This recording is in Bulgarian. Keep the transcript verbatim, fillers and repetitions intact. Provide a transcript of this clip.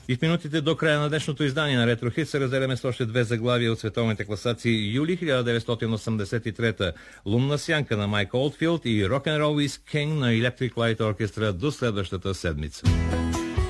И в минутите до края на днешното издание на Ретро Хит се разделяме с още две заглавия от световните класации. Юли хиляда деветстотин осемдесет и трета Лунна сянка на Майк Олдфилд и Rock and Roll is King на Electric Light Orchestra до следващата седмица.